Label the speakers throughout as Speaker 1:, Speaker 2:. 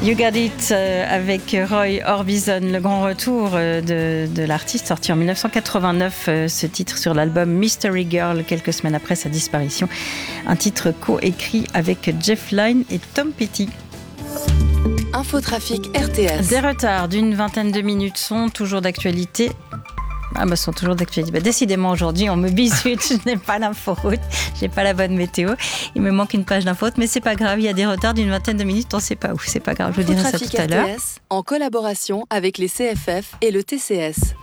Speaker 1: You Got It avec Roy Orbison, le grand retour de l'artiste sorti en 1989, ce titre sur l'album Mystery Girl, quelques semaines après sa disparition. Un titre coécrit avec Jeff Lynne et Tom Petty.
Speaker 2: Infotrafic RTS.
Speaker 1: Des retards d'une vingtaine de minutes sont toujours d'actualité. Sont toujours d'actualité. Décidément, aujourd'hui, on me bisute. Je n'ai pas l'info-route. Je n'ai pas la bonne météo. Il me manque une page d'info, mais c'est pas grave. Il y a des retards d'une vingtaine de minutes. On ne sait pas où. C'est pas grave. Je vous dirai ça tout à l'heure.
Speaker 2: RTS, en collaboration avec les CFF et le TCS.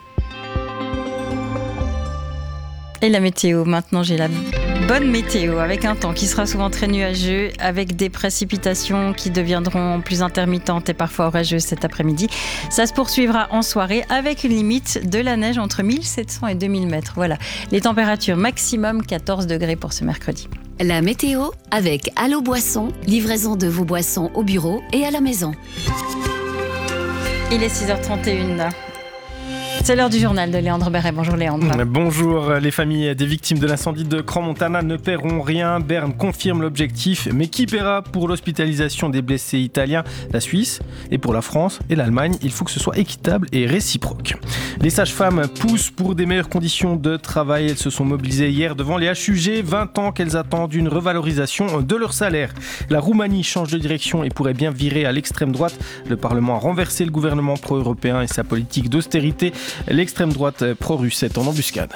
Speaker 1: Et la météo. Maintenant, j'ai la bonne météo avec un temps qui sera souvent très nuageux, avec des précipitations qui deviendront plus intermittentes et parfois orageuses cet après-midi. Ça se poursuivra en soirée avec une limite de la neige entre 1700 et 2000 mètres. Voilà, les températures maximum 14 degrés pour ce mercredi.
Speaker 3: La météo avec Allo Boisson, livraison de vos boissons au bureau et à la maison.
Speaker 1: Il est 6h31. C'est l'heure du journal de Léandre Beret. Bonjour Léandre.
Speaker 4: Bonjour. Les familles des victimes de l'incendie de Crans-Montana ne paieront rien. Berne confirme l'objectif. Mais qui paiera pour l'hospitalisation des blessés italiens? La Suisse. Et pour la France et l'Allemagne, il faut que ce soit équitable et réciproque. Les sages-femmes poussent pour des meilleures conditions de travail. Elles se sont mobilisées hier devant les HUG. 20 ans qu'elles attendent une revalorisation de leur salaire. La Roumanie change de direction et pourrait bien virer à l'extrême droite. Le Parlement a renversé le gouvernement pro-européen et sa politique d'austérité. L'extrême droite pro-russe est en embuscade.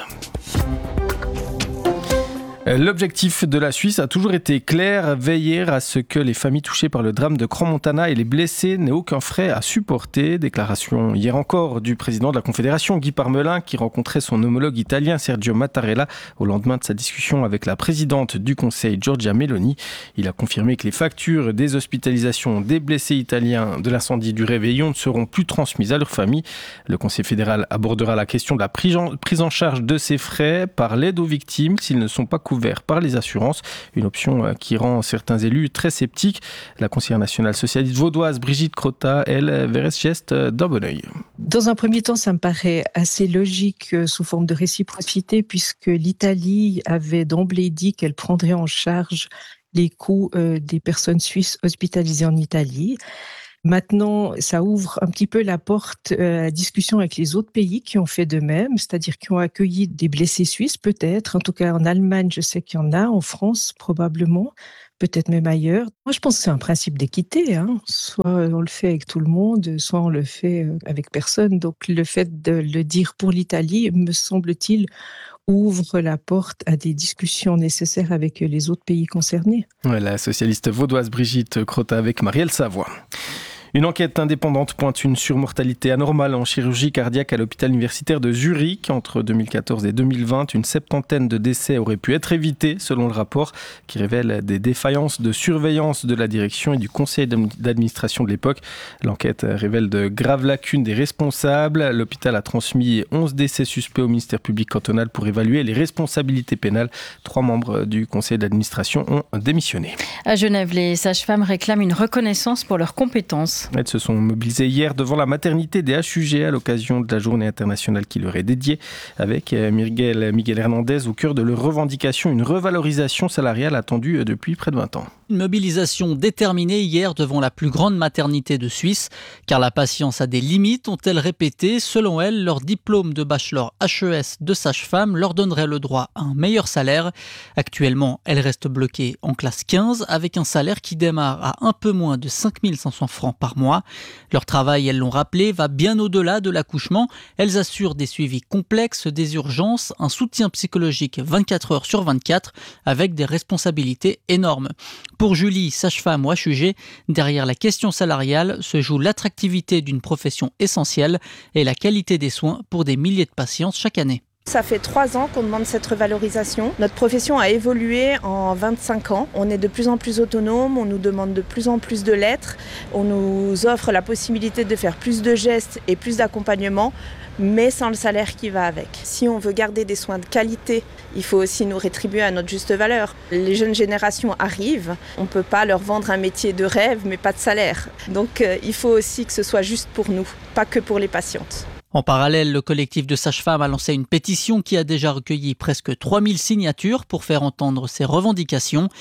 Speaker 4: L'objectif de la Suisse a toujours été clair, veiller à ce que les familles touchées par le drame de Crans-Montana et les blessés n'aient aucun frais à supporter. Déclaration hier encore du président de la Confédération, Guy Parmelin, qui rencontrait son homologue italien Sergio Mattarella au lendemain de sa discussion avec la présidente du Conseil, Giorgia Meloni. Il a confirmé que les factures des hospitalisations des blessés italiens de l'incendie du Réveillon ne seront plus transmises à leurs familles. Le Conseil fédéral abordera la question de la prise en charge de ces frais par l'aide aux victimes s'ils ne sont pas couverts par les assurances, une option qui rend certains élus très sceptiques. La conseillère nationale socialiste vaudoise Brigitte Crotta, elle, verrait ce geste d'un bon œil.
Speaker 5: Dans un premier temps, ça me paraît assez logique sous forme de réciprocité, puisque l'Italie avait d'emblée dit qu'elle prendrait en charge les coûts des personnes suisses hospitalisées en Italie. Maintenant, ça ouvre un petit peu la porte à la discussion avec les autres pays qui ont fait de même, c'est-à-dire qui ont accueilli des blessés suisses, peut-être. En tout cas, en Allemagne, je sais qu'il y en a, en France, probablement, peut-être même ailleurs. Moi, je pense que c'est un principe d'équité. Soit on le fait avec tout le monde, soit on le fait avec personne. Donc, le fait de le dire pour l'Italie, me semble-t-il, ouvre la porte à des discussions nécessaires avec les autres pays concernés.
Speaker 4: Ouais, la socialiste vaudoise Brigitte Crotta avec Marielle Savoie. Une enquête indépendante pointe une surmortalité anormale en chirurgie cardiaque à l'hôpital universitaire de Zurich. Entre 2014 et 2020, une septantaine de décès auraient pu être évités, selon le rapport, qui révèle des défaillances de surveillance de la direction et du conseil d'administration de l'époque. L'enquête révèle de graves lacunes des responsables. L'hôpital a transmis 11 décès suspects au ministère public cantonal pour évaluer les responsabilités pénales. 3 membres du conseil d'administration ont démissionné.
Speaker 1: À Genève, les sages-femmes réclament une reconnaissance pour leurs compétences.
Speaker 4: Elles se sont mobilisées hier devant la maternité des HUG à l'occasion de la journée internationale qui leur est dédiée, avec Miguel Hernandez au cœur de leurs revendications, une revalorisation salariale attendue depuis près de 20 ans.
Speaker 6: Une mobilisation déterminée hier devant la plus grande maternité de Suisse, car la patience a des limites, ont-elles répété. Selon elles, leur diplôme de bachelor HES de sage-femme leur donnerait le droit à un meilleur salaire. Actuellement, elles restent bloquées en classe 15 avec un salaire qui démarre à un peu moins de 5 500 francs par mois. Leur travail, elles l'ont rappelé, va bien au-delà de l'accouchement. Elles assurent des suivis complexes, des urgences, un soutien psychologique 24 heures sur 24 avec des responsabilités énormes. Pour Julie, sage-femme ou HUG, derrière la question salariale se joue l'attractivité d'une profession essentielle et la qualité des soins pour des milliers de patients chaque année.
Speaker 7: Ça fait 3 ans qu'on demande cette revalorisation. Notre profession a évolué en 25 ans. On est de plus en plus autonome, on nous demande de plus en plus de lettres. On nous offre la possibilité de faire plus de gestes et plus d'accompagnement, mais sans le salaire qui va avec. Si on veut garder des soins de qualité, il faut aussi nous rétribuer à notre juste valeur. Les jeunes générations arrivent, on ne peut pas leur vendre un métier de rêve, mais pas de salaire. Donc il faut aussi que ce soit juste pour nous, pas que pour les patientes.
Speaker 6: En parallèle, le collectif de sages-femmes a lancé une pétition qui a déjà recueilli presque 3000 signatures pour faire entendre ses revendications.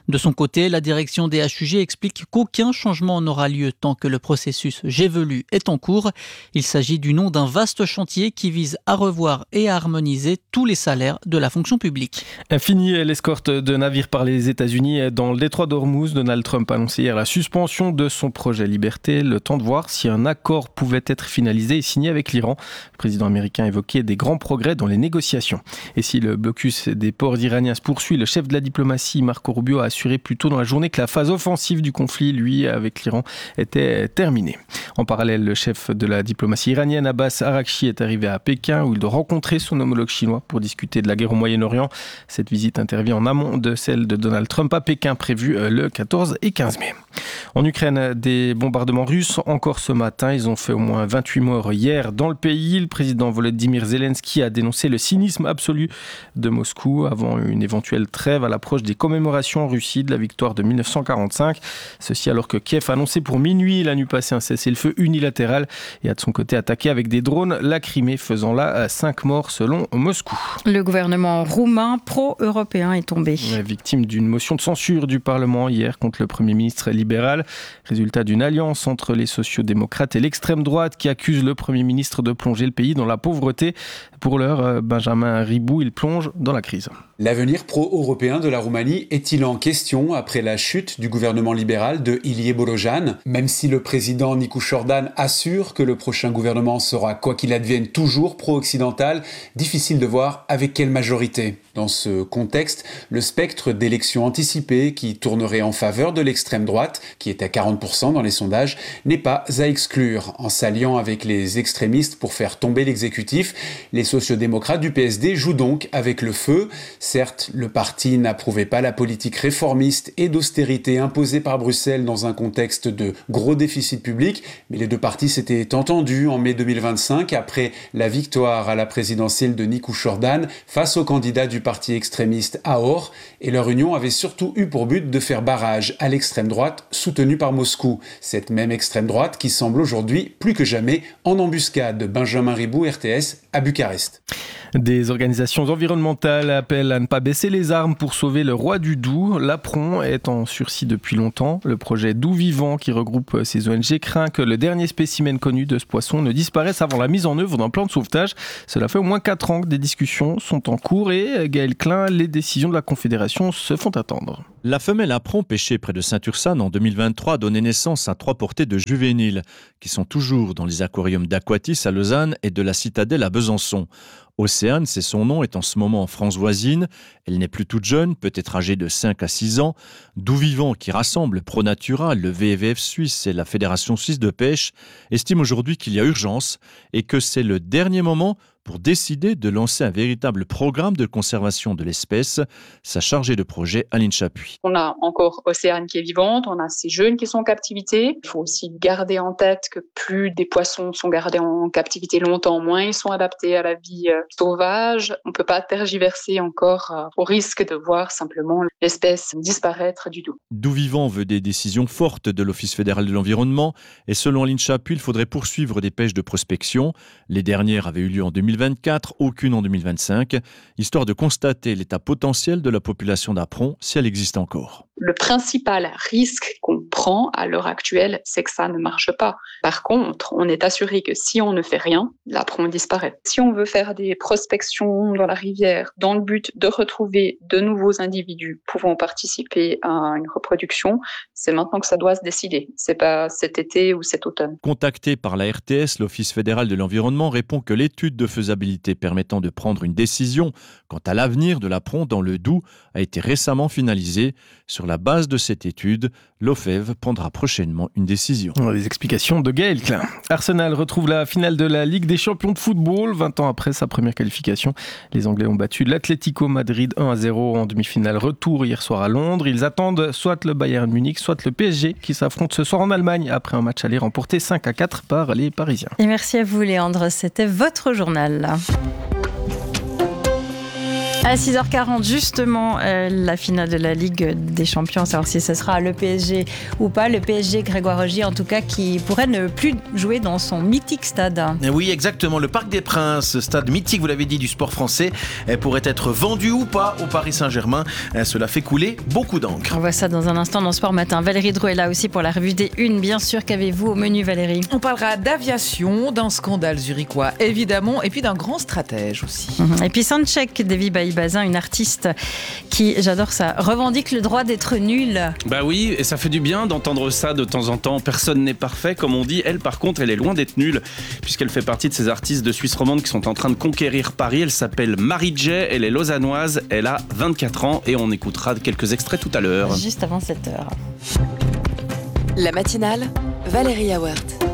Speaker 6: De son côté, la direction des HUG explique qu'aucun changement n'aura lieu tant que le processus Gévelu est en cours. Il s'agit du nom d'un vaste chantier qui vise à revoir et à harmoniser tous les salaires de la fonction publique.
Speaker 4: Fini l'escorte de navires par les États-Unis dans le détroit d'Ormuz. Donald Trump a annoncé hier la suspension de son projet Liberté. Le temps de voir si un accord pouvait être finalisé et signé avec l'Iran. Le président américain évoquait des grands progrès dans les négociations. Et si le blocus des ports iraniens se poursuit, le chef de la diplomatie, Marco Rubio, a assuré plus tôt dans la journée que la phase offensive du conflit, lui, avec l'Iran, était terminée. En parallèle, le chef de la diplomatie iranienne, Abbas Araghchi, est arrivé à Pékin où il doit rencontrer son homologue chinois pour discuter de la guerre au Moyen-Orient. Cette visite intervient en amont de celle de Donald Trump à Pékin, prévue le 14 et 15 mai. En Ukraine, des bombardements russes encore ce matin. Ils ont fait au moins 28 morts hier dans le pays. Le président Volodymyr Zelensky a dénoncé le cynisme absolu de Moscou avant une éventuelle trêve à l'approche des commémorations en Russie de la victoire de 1945. Ceci alors que Kiev a annoncé pour minuit la nuit passée un cessez-le-feu unilatéral et a de son côté attaqué avec des drones la Crimée, faisant là 5 morts selon Moscou.
Speaker 1: Le gouvernement roumain pro-européen est tombé.
Speaker 4: Victime d'une motion de censure du Parlement hier contre le Premier ministre libéral. Résultat d'une alliance entre les sociaux-démocrates et l'extrême droite qui accuse le Premier ministre de plonger le pays dans la pauvreté. Pour l'heure, Benjamin Ribou, il plonge dans la crise.
Speaker 8: L'avenir pro-européen de la Roumanie est-il en question après la chute du gouvernement libéral de Ilie Bolojan? Même si le président Nicu Jordan assure que le prochain gouvernement sera, quoi qu'il advienne, toujours pro-occidental, difficile de voir avec quelle majorité. Dans ce contexte, le spectre d'élections anticipées qui tournerait en faveur de l'extrême droite, qui est à 40% dans les sondages, n'est pas à exclure. En s'alliant avec les extrémistes pour faire tomber l'exécutif, les sociodémocrates du PSD jouent donc avec le feu. Certes, le parti n'approuvait pas la politique réformiste et d'austérité imposée par Bruxelles dans un contexte de gros déficit public, mais les deux partis s'étaient entendus en mai 2025 après la victoire à la présidentielle de Nicu Jordan face au candidat du parti extrémiste AOR, et leur union avait surtout eu pour but de faire barrage à l'extrême droite soutenue par Moscou. Cette même extrême droite qui semble aujourd'hui plus que jamais en embuscade. Benjamin Ribou, RTS, à Bucarest.
Speaker 4: Des organisations environnementales appellent à ne pas baisser les armes pour sauver le roi du Doubs. L'Apron est en sursis depuis longtemps. Le projet Doubs Vivant, qui regroupe ces ONG, craint que le dernier spécimen connu de ce poisson ne disparaisse avant la mise en œuvre d'un plan de sauvetage. Cela fait au moins 4 ans que des discussions sont en cours et, Gaël Klein, les décisions de la Confédération se font attendre.
Speaker 9: La femelle Apron, pêchée près de Saint-Ursanne en 2023, a donné naissance à 3 portées de juvéniles, qui sont toujours dans les aquariums d'Aquatis à Lausanne et de la Citadelle à Besançon. Océane, c'est son nom, est en ce moment en France voisine. Elle n'est plus toute jeune, peut-être âgée de 5 à 6 ans. Doubs Vivant, qui rassemble ProNatura, le VVF suisse et la Fédération suisse de pêche, estime aujourd'hui qu'il y a urgence et que c'est le dernier moment pour décider de lancer un véritable programme de conservation de l'espèce. Sa chargée de projet, Aline Chapuis.
Speaker 10: On a encore Océane qui est vivante, on a ces jeunes qui sont en captivité. Il faut aussi garder en tête que plus des poissons sont gardés en captivité longtemps, moins ils sont adaptés à la vie sauvage. On ne peut pas tergiverser encore au risque de voir simplement l'espèce disparaître du tout.
Speaker 9: Doubs Vivant veut des décisions fortes de l'Office fédéral de l'environnement et selon Aline Chapuis, il faudrait poursuivre des pêches de prospection. Les dernières avaient eu lieu en 2024, aucune en 2025, histoire de constater l'état potentiel de la population d'Apron si elle existe encore.
Speaker 10: Le principal risque qu'on prend à l'heure actuelle, c'est que ça ne marche pas. Par contre, on est assuré que si on ne fait rien, l'Apron disparaît. Si on veut faire des prospections dans la rivière dans le but de retrouver de nouveaux individus pouvant participer à une reproduction, c'est maintenant que ça doit se décider. C'est pas cet été ou cet automne.
Speaker 9: Contacté par la RTS, l'Office fédéral de l'environnement répond que l'étude de faisabilité permettant de prendre une décision quant à l'avenir de l'Apron dans le Doubs a été récemment finalisée. Sur la base de cette étude, l'OFEV prendra prochainement une décision.
Speaker 4: Les explications de Gaël Klein. Arsenal retrouve la finale de la Ligue des champions de football. 20 ans après sa première qualification, les Anglais ont battu l'Atlético Madrid 1-0 en demi-finale retour hier soir à Londres. Ils attendent soit le Bayern Munich, soit le PSG qui s'affrontent ce soir en Allemagne après un match aller remporté 5-4 par les Parisiens.
Speaker 1: Et merci à vous Léandre, c'était votre journal. À 6h40, justement, la finale de la Ligue des Champions, savoir si ce sera le PSG ou pas. Le PSG, Grégoire Ogier, en tout cas, qui pourrait ne plus jouer dans son mythique stade.
Speaker 11: Oui, exactement. Le Parc des Princes, stade mythique, vous l'avez dit, du sport français, pourrait être vendu ou pas au Paris Saint-Germain. Cela fait couler beaucoup d'encre.
Speaker 1: On voit ça dans un instant dans Sport Matin. Valérie Drouet est là aussi pour la revue des Unes. Bien sûr, qu'avez-vous au menu, Valérie ?
Speaker 12: On parlera d'aviation, d'un scandale zurichois, évidemment, et puis d'un grand stratège aussi.
Speaker 1: Et puis Soundcheck, Davy Bailly-Bazin, une artiste qui, j'adore ça, revendique le droit d'être nulle.
Speaker 13: Bah oui, et ça fait du bien d'entendre ça de temps en temps. Personne n'est parfait, comme on dit. Elle, par contre, elle est loin d'être nulle, puisqu'elle fait partie de ces artistes de Suisse romande qui sont en train de conquérir Paris. Elle s'appelle Marie J, elle est lausannoise, elle a 24 ans et on écoutera quelques extraits tout à l'heure.
Speaker 1: Juste avant 7h.
Speaker 2: La matinale, Valérie Awert.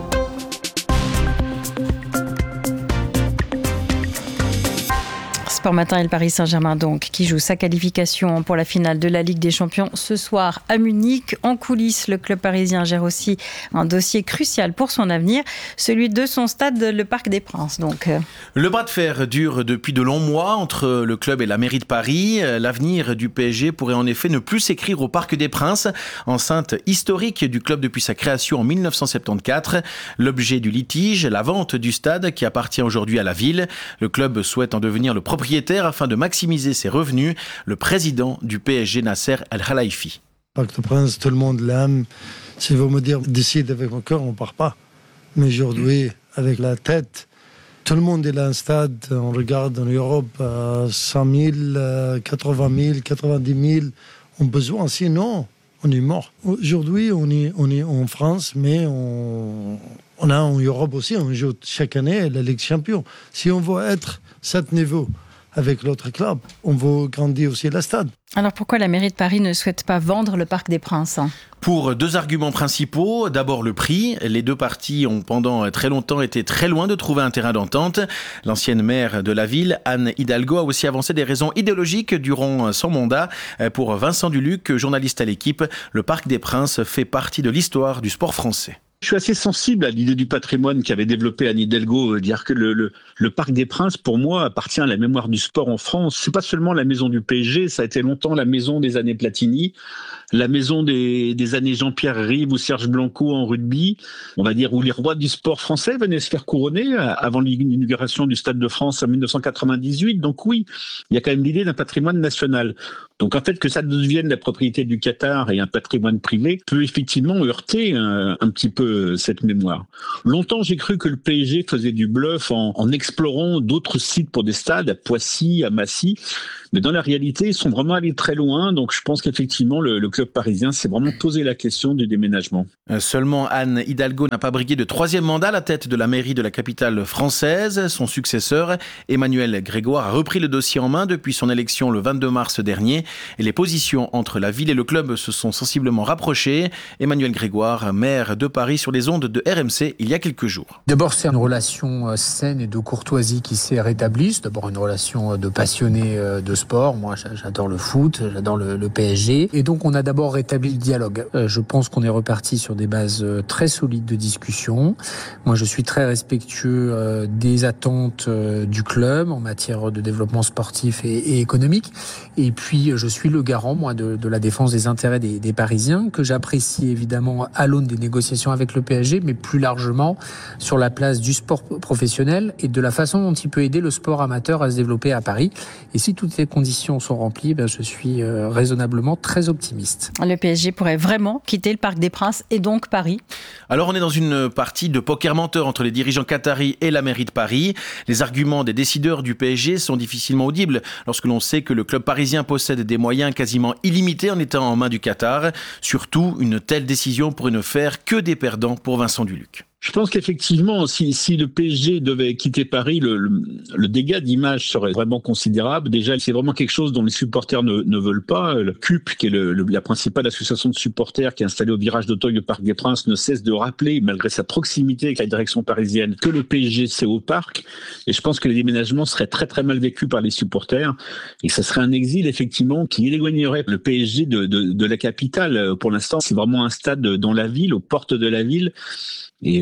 Speaker 1: Sport Matin et le Paris Saint-Germain donc qui joue sa qualification pour la finale de la Ligue des Champions ce soir à Munich. En coulisses, le club parisien gère aussi un dossier crucial pour son avenir, celui de son stade, le Parc des Princes. Donc.
Speaker 11: Le bras de fer dure depuis de longs mois entre le club et la mairie de Paris. L'avenir du PSG pourrait en effet ne plus s'écrire au Parc des Princes, enceinte historique du club depuis sa création en 1974. L'objet du litige, la vente du stade qui appartient aujourd'hui à la ville. Le club souhaite en devenir le propriétaire afin de maximiser ses revenus. Le président du PSG, Nasser El-Khelaifi.
Speaker 14: Parc des Princes, tout le monde l'aime. Si vous me dites décide avec mon cœur, on ne part pas. Mais aujourd'hui, avec la tête, tout le monde est là un stade. On regarde en Europe 100 000, 80 000, 90 000. On a besoin, sinon on est mort. Aujourd'hui, on est en France, mais on a en Europe aussi. On joue chaque année la Ligue des Champions. Si on veut être cet niveau avec l'autre club, on veut grandir aussi le stade.
Speaker 1: Alors pourquoi la mairie de Paris ne souhaite pas vendre le Parc des Princes ?
Speaker 11: Pour deux arguments principaux. D'abord le prix. Les deux parties ont pendant très longtemps été très loin de trouver un terrain d'entente. L'ancienne maire de la ville, Anne Hidalgo, a aussi avancé des raisons idéologiques durant son mandat. Pour Vincent Duluc, journaliste à l'Équipe, le Parc des Princes fait partie de l'histoire du sport français.
Speaker 15: Je suis assez sensible à l'idée du patrimoine qu'avait développé Anne Hidalgo, dire que le Parc des Princes, pour moi, appartient à la mémoire du sport en France. C'est pas seulement la maison du PSG, ça a été longtemps la maison des années Platini, la maison des années Jean-Pierre Rive ou Serge Blanco en rugby, on va dire où les rois du sport français venaient se faire couronner avant l'inauguration du Stade de France en 1998. Donc oui, il y a quand même l'idée d'un patrimoine national. Donc en fait, que ça devienne la propriété du Qatar et un patrimoine privé peut effectivement heurter un petit peu cette mémoire. Longtemps, j'ai cru que le PSG faisait du bluff en explorant d'autres sites pour des stades, à Poissy, à Massy. Mais dans la réalité, ils sont vraiment allés très loin. Donc je pense qu'effectivement, le club parisien s'est vraiment posé la question du déménagement.
Speaker 11: Seulement, Anne Hidalgo n'a pas brigué de troisième mandat à la tête de la mairie de la capitale française. Son successeur, Emmanuel Grégoire, a repris le dossier en main depuis son élection le 22 mars dernier. Et les positions entre la ville et le club se sont sensiblement rapprochées. Emmanuel Grégoire, maire de Paris, sur les ondes de RMC il y a quelques jours.
Speaker 16: D'abord, c'est une relation saine et de courtoisie qui s'est rétablie. C'est d'abord une relation de passionnés de sport. Moi, j'adore le foot, j'adore le PSG. Et donc, on a d'abord rétabli le dialogue. Je pense qu'on est reparti sur des bases très solides de discussion. Moi, je suis très respectueux des attentes du club en matière de développement sportif et économique. Et puis, je suis le garant, moi, de la défense des intérêts des Parisiens, que j'apprécie évidemment à l'aune des négociations avec le PSG, mais plus largement sur la place du sport professionnel et de la façon dont il peut aider le sport amateur à se développer à Paris. Et si toutes ces conditions sont remplies, je suis raisonnablement très optimiste.
Speaker 1: Le PSG pourrait vraiment quitter le Parc des Princes et donc Paris.
Speaker 11: Alors on est dans une partie de poker menteur entre les dirigeants qataris et la mairie de Paris. Les arguments des décideurs du PSG sont difficilement audibles lorsque l'on sait que le club parisien possède des moyens quasiment illimités en étant en main du Qatar. Surtout, une telle décision pourrait ne faire que des perdants pour Vincent Duluc.
Speaker 15: Je pense qu'effectivement, si le PSG devait quitter Paris, le dégât d'image serait vraiment considérable. Déjà, c'est vraiment quelque chose dont les supporters ne veulent pas. Le CUP, qui est la principale association de supporters qui est installée au virage d'Auteuil au Parc des Princes, ne cesse de rappeler, malgré sa proximité avec la direction parisienne, que le PSG c'est au parc. Et je pense que les déménagements seraient très très mal vécus par les supporters. Et ça serait un exil, effectivement, qui éloignerait le PSG de la capitale. Pour l'instant, c'est vraiment un stade dans la ville, aux portes de la ville. Et on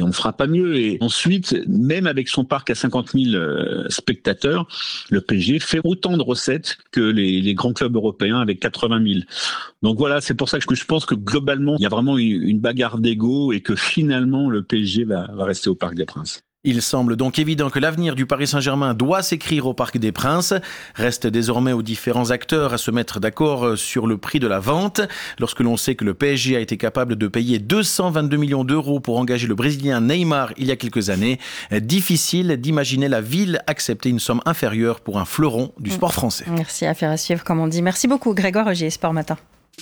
Speaker 15: ne fera pas mieux. Et ensuite, même avec son parc à 50 000 spectateurs, le PSG fait autant de recettes que les grands clubs européens avec 80 000. Donc voilà, c'est pour ça que je pense que globalement, il y a vraiment une bagarre d'ego et que finalement, le PSG va rester au Parc des Princes.
Speaker 11: Il semble donc évident que l'avenir du Paris Saint-Germain doit s'écrire au Parc des Princes. Reste désormais aux différents acteurs à se mettre d'accord sur le prix de la vente. Lorsque l'on sait que le PSG a été capable de payer 222 millions d'euros pour engager le Brésilien Neymar il y a quelques années, difficile d'imaginer la ville accepter une somme inférieure pour un fleuron du sport français.
Speaker 1: Merci, affaire à suivre comme on dit. Merci beaucoup Grégoire Ogier, Sport Matin.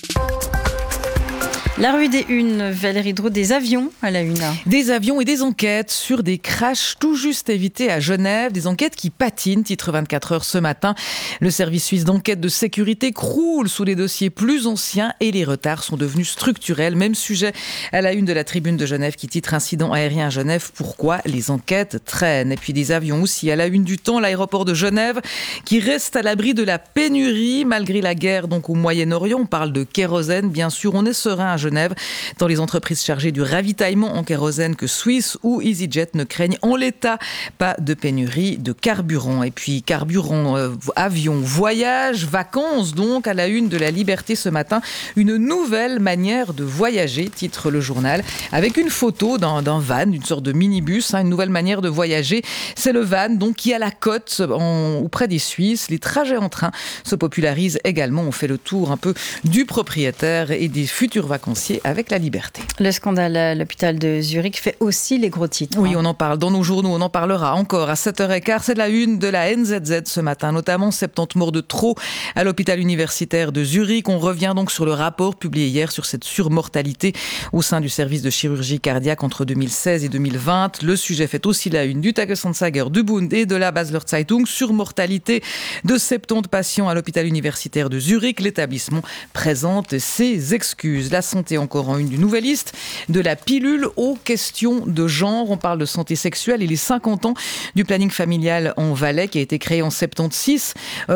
Speaker 1: La rue des Unes, Valérie Draud, des avions à la une.
Speaker 12: Des avions et des enquêtes sur des crashs tout juste évités à Genève. Des enquêtes qui patinent, titre 24 heures ce matin. Le service suisse d'enquête de sécurité croule sous les dossiers plus anciens et les retards sont devenus structurels. Même sujet à la une de la Tribune de Genève qui titre Incident aérien à Genève. Pourquoi les enquêtes traînent? Et puis des avions aussi à la une du Temps. L'aéroport de Genève qui reste à l'abri de la pénurie malgré la guerre donc au Moyen-Orient. On parle de kérosène, bien sûr. On est serein à Genève dans les entreprises chargées du ravitaillement en kérosène que Swiss ou EasyJet ne craignent en l'état pas de pénurie de carburant. Et puis carburant, avion, voyage, vacances donc à la une de la Liberté ce matin. Une nouvelle manière de voyager, titre le journal, avec une photo d'un van, une sorte de minibus, une nouvelle manière de voyager. C'est le van donc qui a la côte auprès des Suisses. Les trajets en train se popularisent également. On fait le tour un peu du propriétaire et des futurs vacanciers avec la Liberté.
Speaker 1: Le scandale à l'hôpital de Zurich fait aussi les gros titres.
Speaker 12: Oui, on en parle dans nos journaux, on en parlera encore à 7h15. C'est la une de la NZZ ce matin, notamment 70 morts de trop à l'hôpital universitaire de Zurich. On revient donc sur le rapport publié hier sur cette surmortalité au sein du service de chirurgie cardiaque entre 2016 et 2020. Le sujet fait aussi la une du Tagesanzeiger, du Bund et de la Basler Zeitung. Surmortalité de 70 patients à l'hôpital universitaire de Zurich. L'établissement présente ses excuses. La santé encore en une du Nouvelliste, de la pilule aux questions de genre. On parle de santé sexuelle et les 50 ans du planning familial en Valais qui a été créé en 76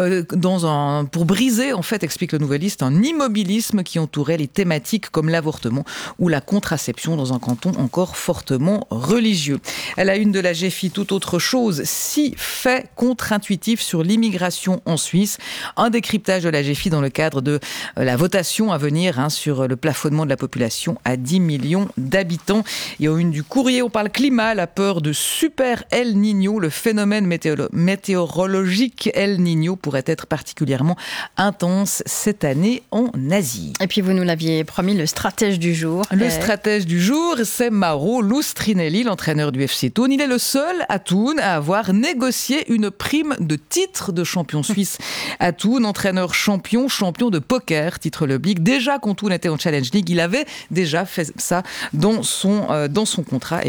Speaker 12: pour briser, en fait, explique le Nouvelliste, un immobilisme qui entourait les thématiques comme l'avortement ou la contraception dans un canton encore fortement religieux. À la une de la GFI, tout autre chose, 6 faits contre-intuitifs sur l'immigration en Suisse. Un décryptage de la GFI dans le cadre de la votation à venir sur le plafonnement de la population à 10 millions d'habitants. Et en une du Courrier, on parle climat, la peur de super El Niño. Le phénomène météorologique El Niño pourrait être particulièrement intense cette année en Asie.
Speaker 1: Et puis vous nous l'aviez promis, le stratège du jour.
Speaker 12: Le stratège du jour, c'est Mauro Lustrinelli, l'entraîneur du FC Thun. Il est le seul à Thun à avoir négocié une prime de titre de champion suisse à Thun. Entraîneur champion de poker, titre le Blick. Déjà quand Thun était en Challenge League, il avait déjà fait ça dans son contrat.